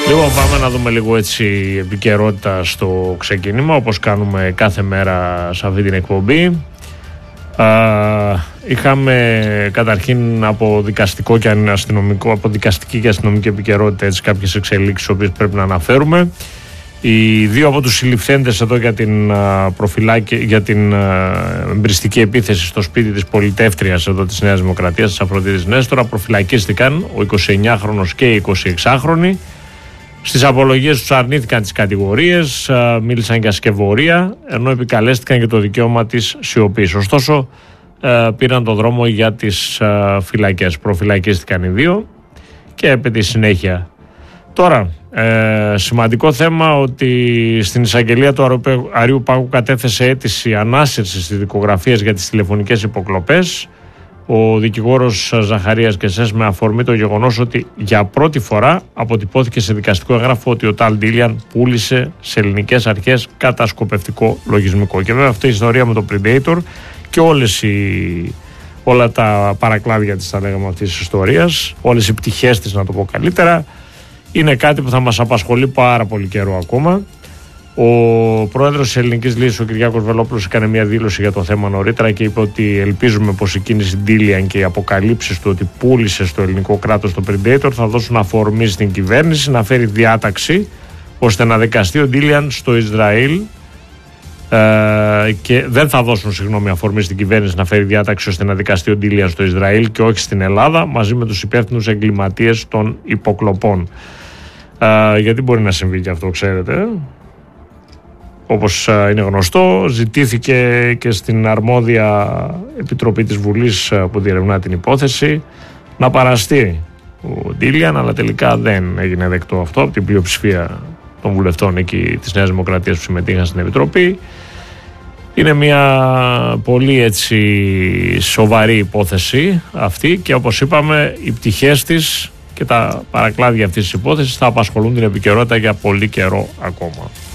Λοιπόν, πάμε να δούμε λίγο έτσι επικαιρότητα στο ξεκίνημα, όπως κάνουμε κάθε μέρα σε αυτή την εκπομπή. Είχαμε καταρχήν από δικαστικό και αστυνομικό, από δικαστική και αστυνομική επικαιρότητα έτσι, κάποιες εξελίξεις οποίες πρέπει να αναφέρουμε. Οι δύο από τους συλληφθέντες εδώ για την εμπριστική επίθεση στο σπίτι της πολιτεύτριας εδώ της Νέας Δημοκρατίας, της Αφροδίτης Νέστορα, προφυλακίστηκαν, ο 29χρονος και η 26χρονη. Στις απολογίες τους αρνήθηκαν τις κατηγορίες, μίλησαν για σκευωρία, ενώ επικαλέστηκαν και το δικαίωμα της σιωπής. Ωστόσο, πήραν το δρόμο για τις φυλακές. Προφυλακίστηκαν οι δύο και επί τη συνέχεια. Τώρα, σημαντικό θέμα ότι στην εισαγγελία του Αρείου Πάγου κατέθεσε αίτηση ανάσυρσης της δικογραφίας για τις τηλεφωνικές υποκλοπές. Ο δικηγόρος Ζαχαρίας Κεσές, με αφορμή το γεγονός ότι για πρώτη φορά αποτυπώθηκε σε δικαστικό έγγραφο ότι ο Ταλ Ντίλιαν πούλησε σε ελληνικές αρχές κατασκοπευτικό λογισμικό. Και βέβαια αυτή η ιστορία με το Predator και όλα τα παρακλάδια της, θα λέγαμε, αυτής της ιστορίας, όλες οι πτυχές της, να το πω καλύτερα, είναι κάτι που θα μας απασχολεί πάρα πολύ καιρό ακόμα. Ο πρόεδρος της Ελληνικής Λύσης, ο Κυριάκος Βελόπουλος, έκανε μια δήλωση για το θέμα νωρίτερα και είπε ότι ελπίζουμε πως η κίνηση Ντίλιαν και οι αποκαλύψεις του ότι πούλησε στο ελληνικό κράτος το Predator θα δώσουν αφορμή στην κυβέρνηση να φέρει διάταξη ώστε να δικαστεί ο Ντίλιαν στο Ισραήλ και δεν θα δώσουν αφορμή στην κυβέρνηση να φέρει διάταξη ώστε να δικαστεί ο Ντίλιαν στο Ισραήλ και όχι στην Ελλάδα μαζί με τους υπεύθυνους εγκληματίες των υποκλοπών. Γιατί μπορεί να συμβεί και αυτό, ξέρετε. Όπως είναι γνωστό, ζητήθηκε και στην αρμόδια επιτροπή της Βουλής που διερευνά την υπόθεση να παραστεί ο Ντίλιαν, αλλά τελικά δεν έγινε δεκτό αυτό από την πλειοψηφία των βουλευτών εκεί της Νέας Δημοκρατίας που συμμετείχαν στην επιτροπή. Είναι μια πολύ έτσι σοβαρή υπόθεση αυτή και όπως είπαμε οι πτυχές της και τα παρακλάδια αυτής της υπόθεσης θα απασχολούν την επικαιρότητα για πολύ καιρό ακόμα.